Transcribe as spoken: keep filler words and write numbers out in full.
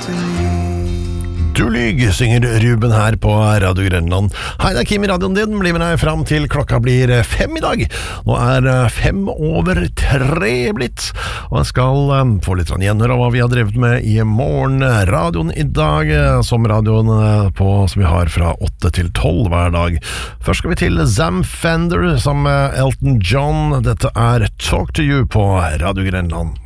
Du lyg, synger Ruben her på Radio Grønland. Hei, det er Kim i radioen din. Bli med deg fram til klokka blir fem i dag. Nå er fem over tre blitt, og jeg skal um, få litt sånn gjenhør av hva vi har drevet med i morgen. Radioen i dag, som radioen på, som vi har fra åtte til tolv hver dag. Først skal vi til Sam Fender som Elton John. Dette er Talk to You på Radio Grønland.